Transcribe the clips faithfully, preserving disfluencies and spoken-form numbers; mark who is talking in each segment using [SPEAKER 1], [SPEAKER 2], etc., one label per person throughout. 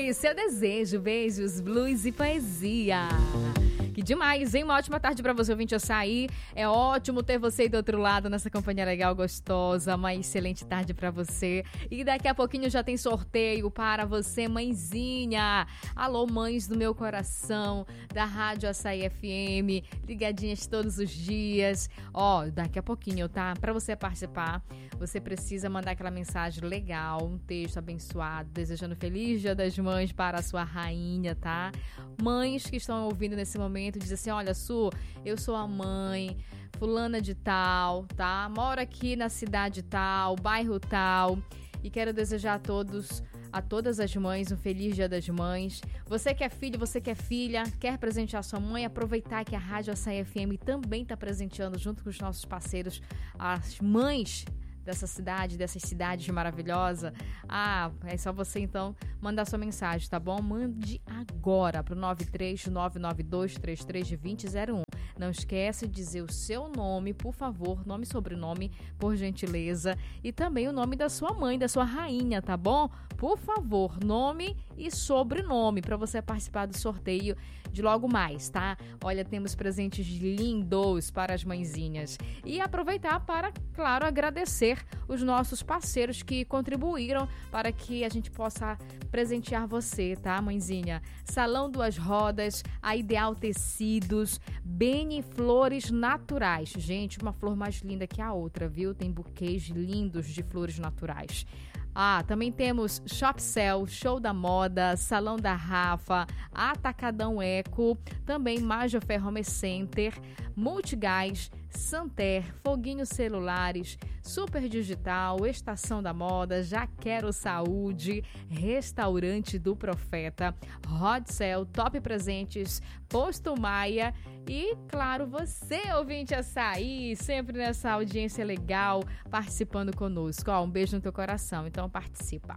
[SPEAKER 1] Açaí, seu desejo, beijos, blues e poesia. Que demais, hein? Uma ótima tarde pra você, ouvinte Açaí. É ótimo ter você aí do outro lado nessa companhia legal, gostosa. Uma excelente tarde pra você. E daqui a pouquinho já tem sorteio para você, mãezinha. Alô, mães do meu coração, da Rádio Açaí F M, ligadinhas todos os dias. Ó, daqui a pouquinho, tá? Pra você participar, você precisa mandar aquela mensagem legal, um texto abençoado, desejando feliz Dia das Mães para a sua rainha, tá? Mães que estão ouvindo nesse momento, diz assim, olha, Su, eu sou a mãe fulana de tal, tá? Moro aqui na cidade tal, bairro tal, e quero desejar a todos, a todas as mães, um feliz Dia das Mães. Você que é filho, você que é filha, quer presentear sua mãe, aproveitar que a Rádio Açaí F M também está presenteando, junto com os nossos parceiros, as mães dessa cidade, dessas cidades maravilhosas. Ah, é só você então mandar sua mensagem, tá bom? Mande agora pro nove três nove nove dois três três dois zero zero um. Não esquece de dizer o seu nome, por favor, nome e sobrenome, por gentileza, e também o nome da sua mãe, da sua rainha, tá bom? Por favor, nome e sobrenome para você participar do sorteio de logo mais, tá? Olha, temos presentes lindos para as mãezinhas. E aproveitar para, claro, agradecer os nossos parceiros que contribuíram para que a gente possa presentear você, tá, mãezinha? Salão Duas Rodas, a Ideal Tecidos, Beni Flores Naturais. Gente, uma flor mais linda que a outra, viu? Tem buquês lindos de flores naturais. Ah, também temos Shopcell, Show da Moda, Salão da Rafa, Atacadão Eco, também Major Home Center, Multigás, Santer, Foguinho Celulares, Super Digital, Estação da Moda, Já Quero Saúde, Restaurante do Profeta, Hot Cell, Top Presentes, Posto Maia e, claro, você, ouvinte Açaí, sempre nessa audiência legal, participando conosco. Ó, um beijo no teu coração, então participa.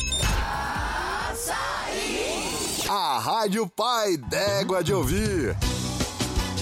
[SPEAKER 2] Açaí! A Rádio Pai d'Égua de Ouvir.